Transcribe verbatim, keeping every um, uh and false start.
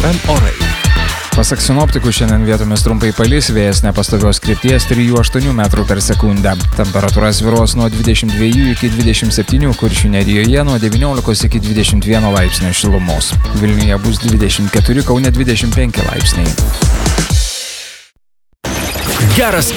M orai. Pasak sinoptikų, šiandien vietomis trumpai palis, vėjas nepastovios krypties trijų aštuonių metrų per sekundę. Temperatūra svyruos nuo dvidešimt dviejų iki dvidešimt septynių, Kuršių nerijoje nuo devyniolikos iki dvidešimt vieno laipsnio šilumos. Vilniuje bus dvidešimt keturi, Kaune dvidešimt penki laipsniai. Geras